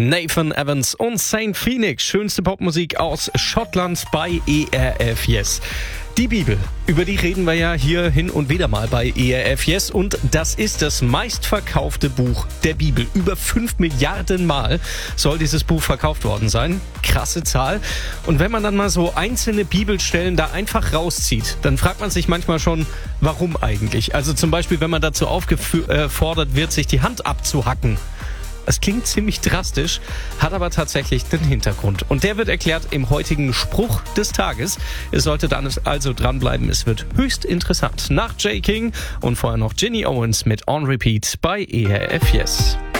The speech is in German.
Nathan Evans und Saint Phoenix. Schönste Popmusik aus Schottland bei ERF Yes. Die Bibel, über die reden wir ja hier hin und wieder mal bei ERF Yes. Und das ist das meistverkaufte Buch der Bibel. Über 5 Milliarden Mal soll dieses Buch verkauft worden sein. Krasse Zahl. Und wenn man dann mal so einzelne Bibelstellen da einfach rauszieht, dann fragt man sich manchmal schon, warum eigentlich? Also zum Beispiel, wenn man dazu aufgefordert wird, sich die Hand abzuhacken. Es klingt ziemlich drastisch, hat aber tatsächlich den Hintergrund. Und der wird erklärt im heutigen Spruch des Tages. Ihr solltet dann also dranbleiben, es wird höchst interessant. Nach Jay King und vorher noch Ginny Owens mit On Repeat bei ERF Yes.